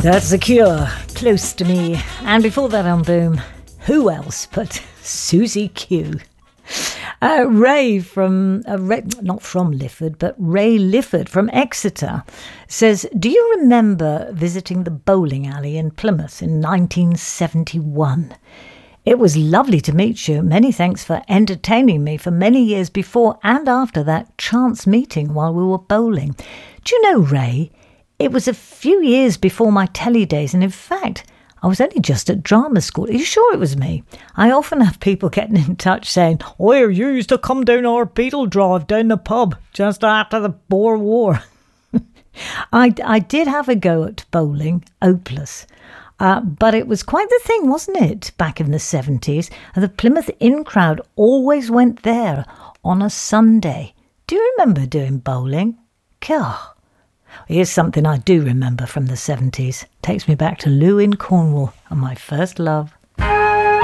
That's The Cure, Close to Me. And before that on Boom, who else but Susie Q? Ray from, not from Lifford, but Ray Lifford from Exeter says, do you remember visiting the bowling alley in Plymouth in 1971? It was lovely to meet you. Many thanks for entertaining me for many years before and after that chance meeting while we were bowling. Do you know, Ray, it was a few years before my telly days, and in fact, I was only just at drama school. Are you sure it was me? I often have people getting in touch saying, oh, you used to come down our Beetle Drive down the pub just after the Boer War. I did have a go at bowling, hopeless. But it was quite the thing, wasn't it, back in the 70s? The Plymouth in crowd always went there on a Sunday. Do you remember doing bowling? Gah. Here's something I do remember from the 70s. Takes me back to Lou in Cornwall and my first love.